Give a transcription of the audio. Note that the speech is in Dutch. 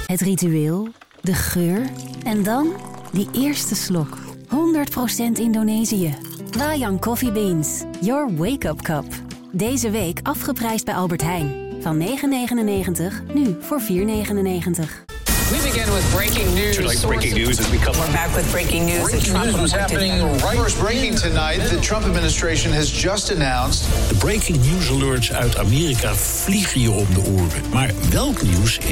Het ritueel, de geur en dan die eerste slok. 100% Indonesië. Wayang Coffee Beans. Your wake-up cup. Deze week afgeprijsd bij Albert Heijn. Van €9,99 nu voor €4,99. We begin with breaking news. Breaking news as we come. We're back with breaking news. What's happening right? First breaking tonight. The Trump administration has just announced. De breaking news alerts uit Amerika vliegen je om de oren. Maar welk nieuws